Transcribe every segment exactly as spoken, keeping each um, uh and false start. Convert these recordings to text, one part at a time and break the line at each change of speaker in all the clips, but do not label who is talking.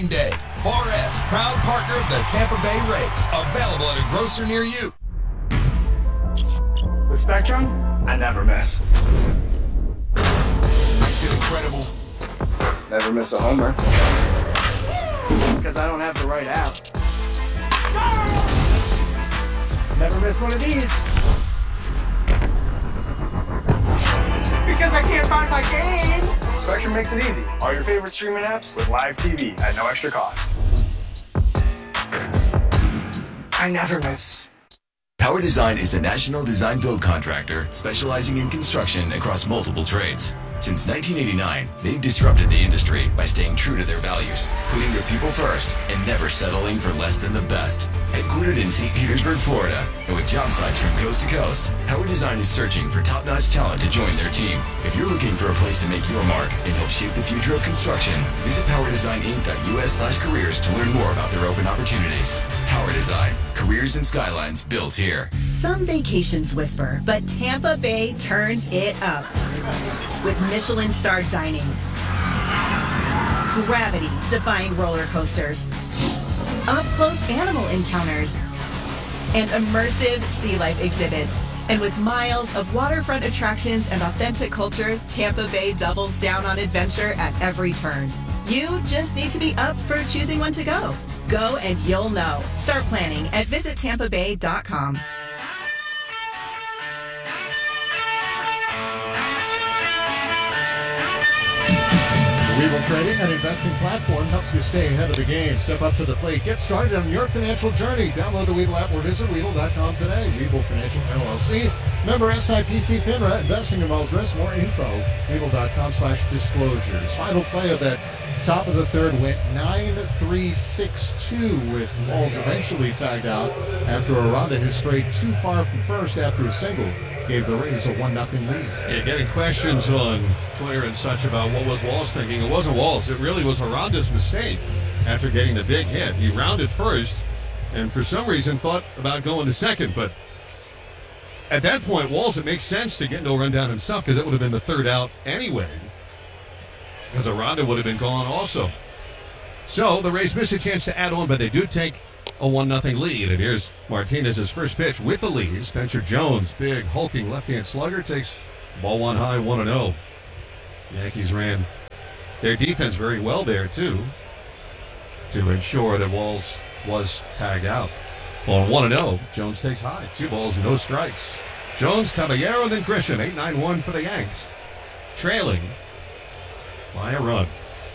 day. Bar S, proud partner of the Tampa Bay Rays. Available at a grocer near you.
With Spectrum, I never miss.
I feel incredible.
Never miss a homer. Because I don't have the right app. Never miss one of these. Because I can't find my game. Spectrum makes it easy. All your favorite streaming apps with live T V at no extra cost. I never miss.
Power Design is a national design build contractor specializing in construction across multiple trades. Since nineteen eighty-nine, they've disrupted the industry by staying true to their values, putting their people first, and never settling for less than the best. Headquartered in Saint Petersburg, Florida, and with job sites from coast to coast, Power Design is searching for top-notch talent to join their team. If you're looking for a place to make your mark and help shape the future of construction, visit powerdesigninc.us slash careers to learn more about their open opportunities. Power Design, careers and skylines built here.
Some vacations whisper, but Tampa Bay turns it up with Michelin-starred dining, gravity-defying roller coasters, up-close animal encounters, and immersive sea life exhibits. And with miles of waterfront attractions and authentic culture, Tampa Bay doubles down on adventure at every turn. You just need to be up for choosing when to go. Go and you'll know. Start planning at visit tampa bay dot com.
Webull Trading, an investing platform, helps you stay ahead of the game. Step up to the plate. Get started on your financial journey. Download the Webull app or visit Webull dot com today. Webull Financial L L C. Member S I P C FINRA. Investing involves risk. More info. Webull dot com slash disclosures. Final play of that top of the third went nine three six two with Walls eventually tagged out after Aranda has strayed too far from first after a single gave the Rays a one nothing lead.
Yeah, getting questions on Twitter and such about what was Walls thinking. It wasn't Walls. It really was Aranda's mistake after getting the big hit. He rounded first and for some reason thought about going to second, but at that point, Walls, it makes sense to get no run down himself because it would have been the third out anyway, because Aranda would have been gone also. So the Rays miss a chance to add on, but they do take a one nothing lead. And here's Martinez's first pitch with the lead. Spencer Jones, big hulking left-hand slugger, takes ball one high, one and oh. Yankees ran their defense very well there too to ensure that Walls was tagged out. On one and oh, Jones takes high. Two balls, no strikes. Jones, Caballero, then Grisham. eight nine one for the Yanks. Trailing by a run.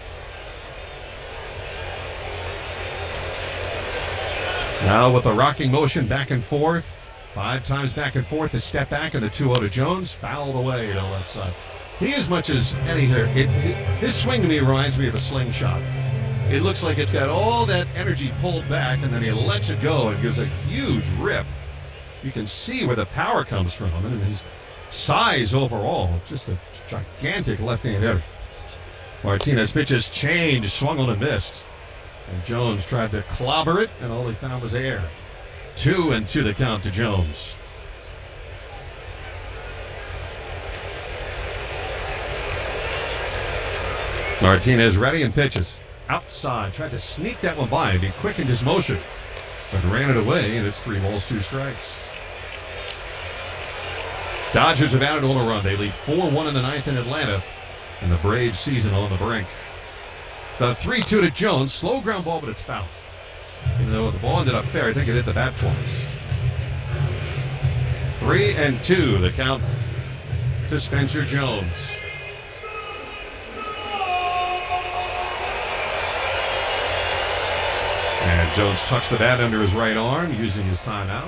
Now with a rocking motion back and forth. Five times back and forth. A step back and the two oh to Jones. Fouled away to left side. He, as much as any hitter, it, it, his swing to me reminds me of a slingshot. It looks like it's got all that energy pulled back, and then he lets it go and gives a huge rip. You can see where the power comes from, and his size overall, just a gigantic left-hand hitter. Martinez pitches change, swung on and missed. And Jones tried to clobber it, and all he found was air. Two and two the count to Jones. Martinez ready and pitches. Outside, tried to sneak that one by, and he quickened his motion, but ran it away, and it's three balls, two strikes. Dodgers have added on a run. They lead four one in the ninth in Atlanta, and the Braves season on the brink. The three two to Jones, slow ground ball, but it's foul. Even though the ball ended up fair, I think it hit the bat twice. Three and two, the count to Spencer Jones. And Jones tucks the bat under his right arm, using his timeout.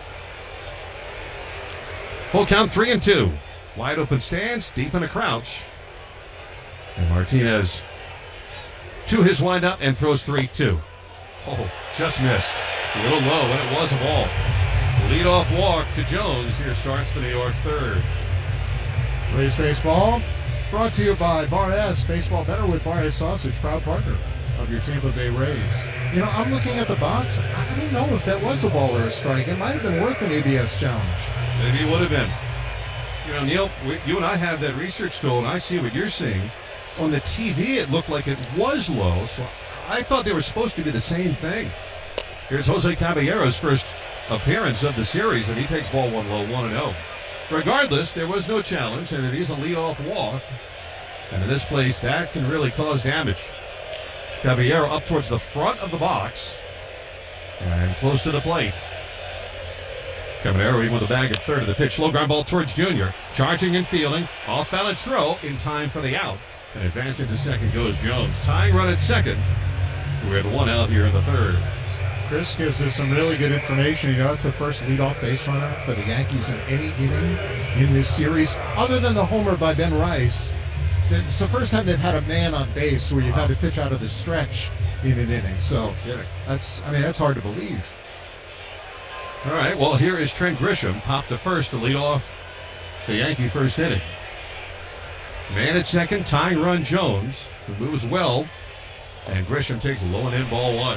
Full count, three and two. Wide open stance, deep in a crouch. And Martinez to his windup and throws three two. Oh, just missed. A little low, and it was a ball. Leadoff walk to Jones. Here starts the New York third.
Rays Baseball brought to you by Bar S. Baseball better with Bar S Sausage, proud partner of your Tampa Bay Rays. You know, I'm looking at the box. I don't know if that was a ball or a strike. It might have been worth an A B S challenge.
Maybe it would have been. You know, Neil, we, you and I have that research tool, and I see what you're seeing. On the T V, it looked like it was low, so I thought they were supposed to be the same thing. Here's Jose Caballero's first appearance of the series, and he takes ball one low, one and oh. Regardless, there was no challenge, and it is a leadoff walk. And in this place, that can really cause damage. Caballero up towards the front of the box and close to the plate. Caballero even with the bag at third of the pitch. Slow ground ball towards Junior. Charging and fielding. Off balance throw in time for the out. And advancing to second goes Jones. Tying run at second. We're at one out here in the third.
Chris gives us some really good information. You know, it's the first leadoff base runner for the Yankees in any inning in this series, other than the homer by Ben Rice. It's the first time they've had a man on base where you've had to pitch out of the stretch in an inning. So that's, I mean, that's hard to believe.
All right, well, here is Trent Grisham, popped to first to lead off the Yankee first inning. Man at second, tying run Jones, who moves well, and Grisham takes a low and in ball one.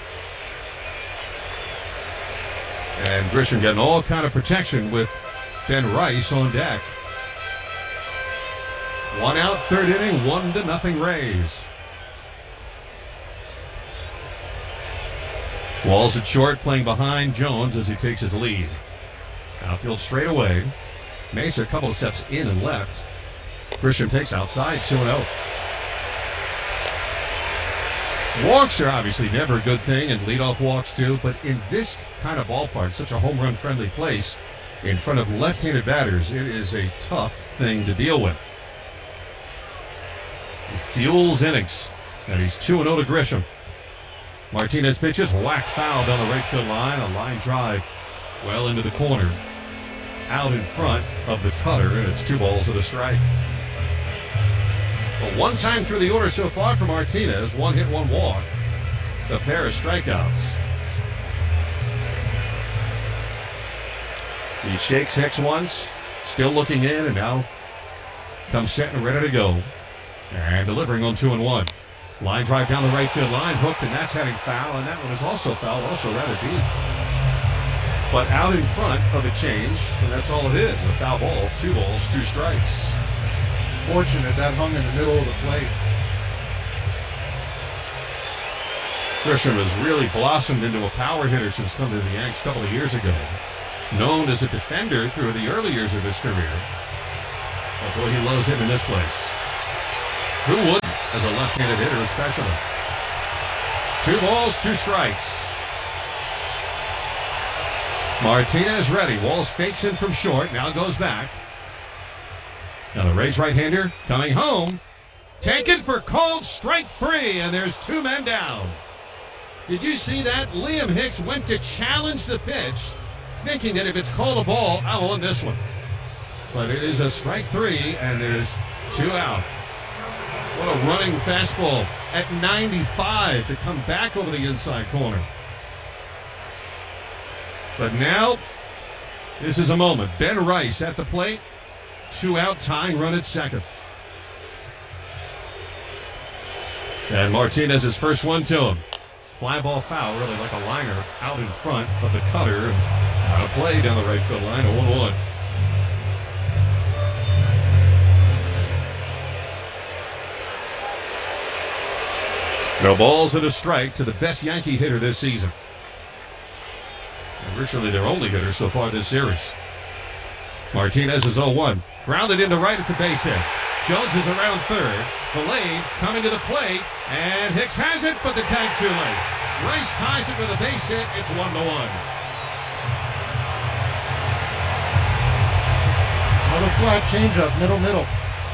And Grisham getting all kind of protection with Ben Rice on deck. One out, third inning, one to nothing Rays. Walls at short, playing behind Jones as he takes his lead. Outfield straight away. Mesa a couple of steps in and left. Grisham takes outside, two and oh. Walks are obviously never a good thing, and leadoff walks too, but in this kind of ballpark, such a home run friendly place, in front of left-handed batters, it is a tough thing to deal with. He fuels innings, and he's two and oh to Grisham. Martinez pitches, whack foul down the right field line, a line drive well into the corner. Out in front of the cutter, and it's two balls and a strike. But one time through the order so far for Martinez, one hit, one walk, a pair of strikeouts. He shakes Hicks once, still looking in, and now comes set and ready to go. And delivering on two and one. Line drive down the right field line, hooked, and that's heading foul, and that one is also foul, also rather deep. But out in front of a change, and that's all it is, a foul ball, two balls, two strikes.
Fortunate that hung in the middle of the plate.
Grisham has really blossomed into a power hitter since coming to the Yanks a couple of years ago. Known as a defender through the early years of his career. But boy, he loves hitting in this place. Who wouldn't, as a left-handed hitter especially? Two balls, two strikes. Martinez ready. Walls fakes in from short, now goes back. Now the Rays right-hander coming home. Taken for called strike three, and there's two men down. Did you see that? Liam Hicks went to challenge the pitch, thinking that if it's called a ball, I want this one. But it is a strike three, and there's two out. What a running fastball at ninety-five to come back over the inside corner. But now, this is a moment. Ben Rice at the plate. Two out, tying run at second. And Martinez's first one to him. Fly ball foul, really like a liner out in front of the cutter. Out of play down the right field line, a one one. No balls and a strike to the best Yankee hitter this season. And virtually their only hitter so far this series. Martinez is oh one. Grounded into right at the base hit. Jones is around third. Delayed, coming to the plate, and Hicks has it, but the tag too late. Rice ties it with a base hit. It's one to one.
Another flat changeup, middle, middle.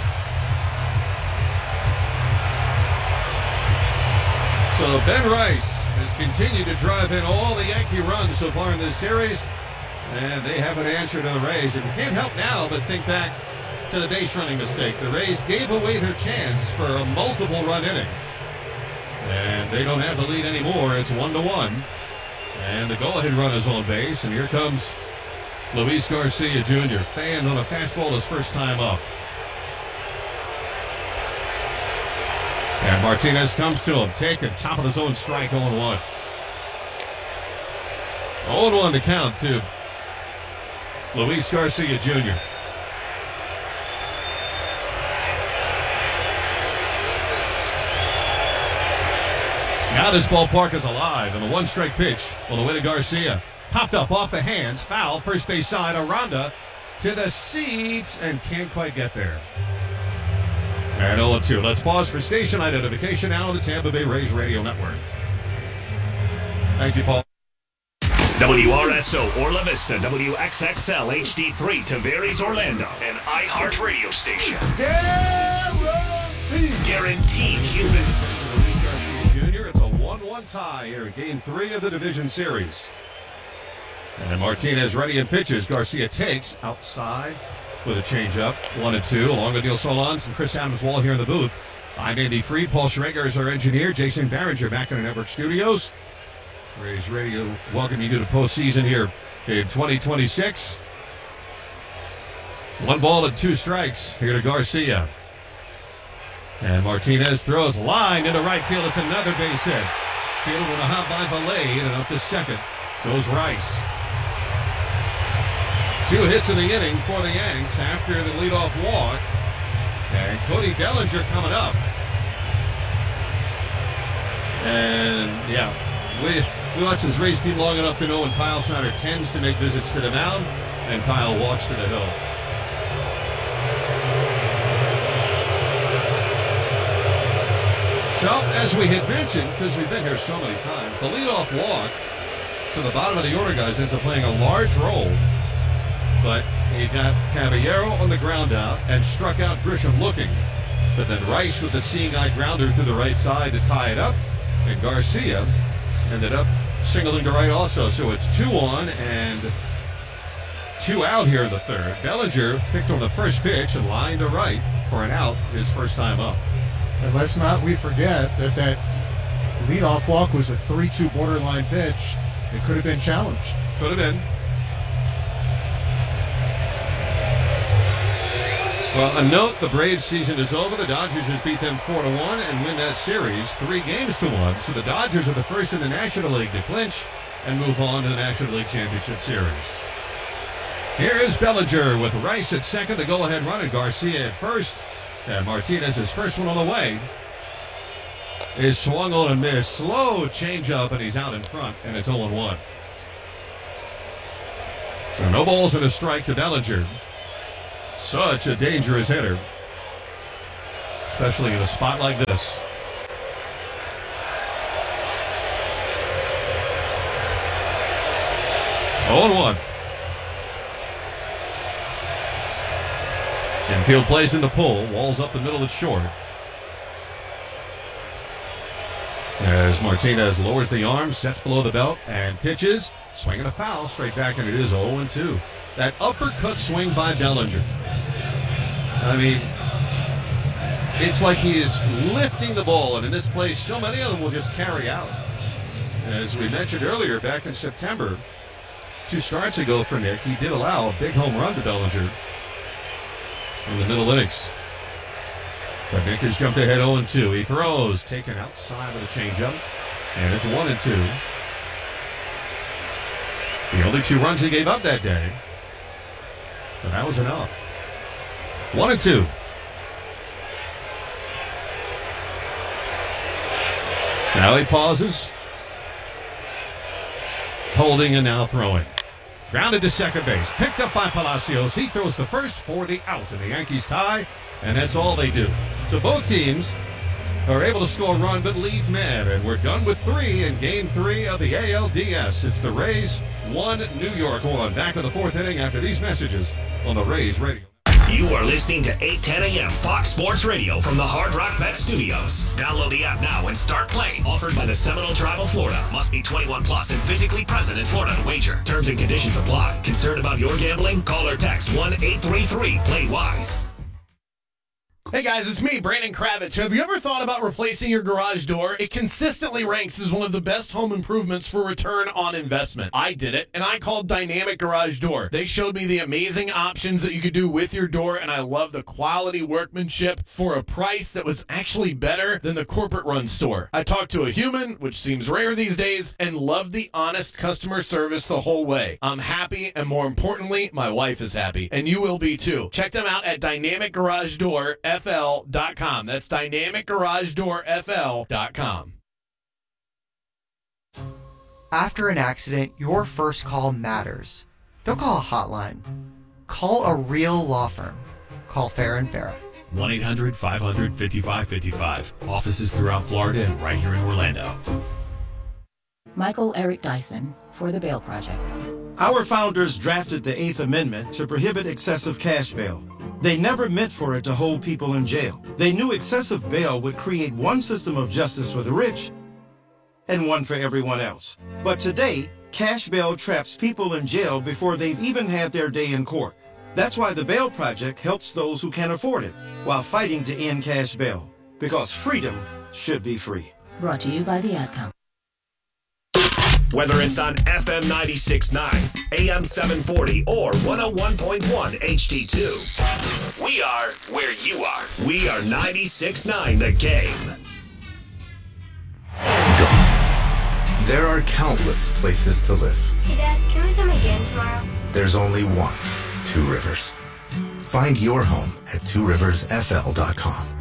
So Ben Rice has continued to drive in all the Yankee runs so far in this series, and they haven't answered to the Rays. And you can't help now but think back to the base running mistake. The Rays gave away their chance for a multiple run inning, and they don't have the lead anymore. It's one to one, and the go-ahead run is on base, and here comes Luis Garcia Junior Fanned on a fastball his first time up. And Martinez comes to him, taken top of his own strike, oh one. oh one to count to Luis Garcia Junior Now this ballpark is alive, and the one-strike pitch on the way to Garcia. Popped up off the hands, foul, first base side, Aranda to the seats, and can't quite get there. And oh two. Let's pause for station identification now on the Tampa Bay Rays Radio Network. Thank you, Paul.
W R S O Orla Vista, W X X L H D three, Tavares, Orlando, an iHeart radio station. Guaranteed. Guaranteed human.
Luis Garcia Junior It's a one one tie here in Game three of the Division Series. And Martinez ready and pitches. Garcia takes outside with a changeup. One and two, along with Neil Solondz and Chris Adams-Wall here in the booth. I'm Andy Freed. Paul Schrager is our engineer. Jason Barringer back in the network studios. Rays Radio welcome you to the postseason here in twenty twenty-six. One ball and two strikes here to Garcia. And Martinez throws line into right field. It's another base hit. Field with a hop by Valade, and up to second goes Rice. Two hits in the inning for the Yanks after the leadoff walk. And Cody Bellinger coming up. And yeah, we we watch this Rays team long enough to know when Kyle Snyder tends to make visits to the mound and Kyle walks to the hill. So, as we had mentioned, because we've been here so many times, the leadoff walk to the bottom of the order, guys, ends up playing a large role. But he got Caballero on the ground out and struck out Grisham looking. But then Rice with the seeing eye grounder through the right side to tie it up. And Garcia ended up singling to right also. So it's two on and two out here in the third. Bellinger picked on the first pitch and lined to right for an out his first time up.
And let's not we forget that that leadoff walk was a three two borderline pitch. It could have been challenged.
Could have been. Well, a note, the Braves season is over. The Dodgers just beat them four to one and win that series three games to one. So the Dodgers are the first in the National League to clinch and move on to the National League Championship Series. Here is Bellinger with Rice at second, the go-ahead run, and Garcia at first. And Martinez's first one on the way is swung on and missed. Slow changeup, and he's out in front, and it's oh one. So no balls and a strike to Bellinger. Such a dangerous hitter, especially in a spot like this. oh one. Infield plays in the pull. Walls up the middle, it's short. As Martinez lowers the arm, sets below the belt, and pitches. Swinging a foul straight back, and it is oh two. That uppercut swing by Bellinger. I mean, it's like he is lifting the ball, and in this place, so many of them will just carry out. As we mentioned earlier, back in September, two starts ago for Nick, he did allow a big home run to Bellinger in the middle innings. But Nick has jumped ahead oh two. He throws, taken outside with a changeup, and it's one and two. The only two runs he gave up that day, but that was enough. One and two. Now he pauses. Holding and now throwing. Grounded to second base. Picked up by Palacios. He throws the first for the out, and the Yankees tie, and that's all they do. So both teams are able to score a run but leave men, and we're done with three in game three of the A L D S. It's the Rays one, New York one. Back in the fourth inning after these messages on the Rays Radio.
You are listening to eight ten a.m. Fox Sports Radio from the Hard Rock Bet Studios. Download the app now and start playing. Offered by the Seminole Tribe of Florida. Must be twenty-one plus and physically present in Florida to wager. Terms and conditions apply. Concerned about your gambling? Call or text one eight three three play wise.
Hey guys, it's me, Brandon Kravitz. Have you ever thought about replacing your garage door? It consistently ranks as one of the best home improvements for return on investment. I did it, and I called Dynamic Garage Door. They showed me the amazing options that you could do with your door, and I love the quality workmanship for a price that was actually better than the corporate-run store. I talked to a human, which seems rare these days, and loved the honest customer service the whole way. I'm happy, and more importantly, my wife is happy, and you will be too. Check them out at Dynamic Garage Door F L dot com. That's Dynamic Garage Door F L dot com.
After an accident, your first call matters. Don't call a hotline. Call a real law firm. Call Farah and Farah.
one eight hundred five hundred fifty-five fifty-five. Offices throughout Florida and right here in Orlando.
Michael Eric Dyson for the Bail Project.
Our founders drafted the Eighth Amendment to prohibit excessive cash bail. They never meant for it to hold people in jail. They knew excessive bail would create one system of justice for the rich and one for everyone else. But today, cash bail traps people in jail before they've even had their day in court. That's why the Bail Project helps those who can afford it while fighting to end cash bail. Because freedom should be free.
Brought to you by the Ad Council.
Whether it's on F M ninety-six point nine, A M seven forty, or one oh one point one H D two, we are where you are. We are ninety-six point nine The Game.
There are countless places to live.
Hey, Dad, can we come again tomorrow?
There's only one, Two Rivers. Find your home at two rivers f l dot com.